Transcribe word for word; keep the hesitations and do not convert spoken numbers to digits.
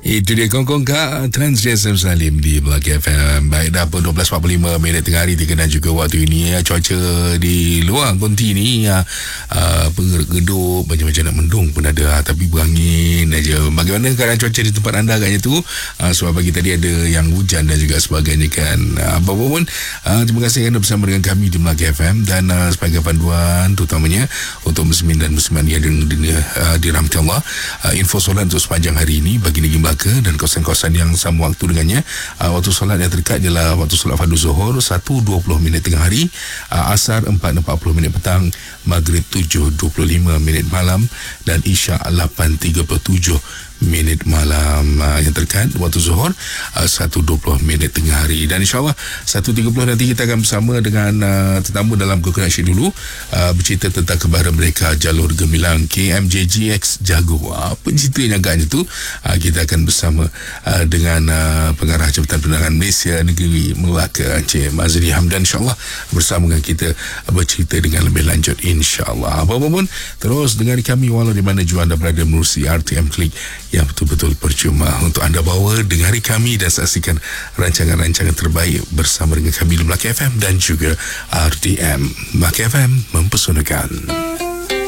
Itu dia Kongkong Kak Trans Jason Salim di Melaka F M. Baik, dah pun dua belas empat puluh lima minit tengah hari tiga dan juga waktu ini ya, cuaca di luar konti ni ya, uh, penggerup macam-macam nak mendung pun ada, tapi berangin aja. Bagaimana keadaan cuaca di tempat anda agaknya tu? Uh, sebab pagi tadi ada yang hujan dan juga sebagainya kan. Uh, apa pun, uh, terima kasih kerana bersama dengan kami di Melaka F M dan uh, sebagai panduan terutamanya untuk muslimin dan muslimat yang uh, dirahmati Allah. Uh, info solat untuk sepanjang hari ini bagi negeri Melaka dan kawasan-kawasan yang sama waktu dengannya. Uh, waktu solat yang terdekat ialah waktu solat fardu zuhur satu dua puluh minit tengah hari, uh, asar empat empat puluh minit petang, maghrib tujuh dua puluh lima minit malam dan isyak lapan tiga puluh tujuh minit malam. Uh, yang terdekat waktu zuhur uh, satu dua puluh minit tengah hari, dan insyaAllah satu tiga puluh nanti kita akan bersama dengan uh, tetamu dalam Coconut Shake dulu, uh, bercerita tentang kebaharan mereka jalur gemilang K M J G X Jago. Uh, apa ceritanya agaknya tu? Uh, kita akan bersama uh, dengan uh, pengarah Jabatan Penerangan Malaysia Negeri Melaka, Encik Mazri Hamdan, insyaAllah bersama dengan kita uh, bercerita dengan lebih lanjut insyaAllah. Apa-apa pun terus dengar kami walau di mana jua anda berada melalui R T M Klik yang betul-betul percuma untuk anda bawa. Dengari kami dan saksikan rancangan-rancangan terbaik bersama dengan kami di Melaka F M dan juga R T M. Melaka F M mempesonakan.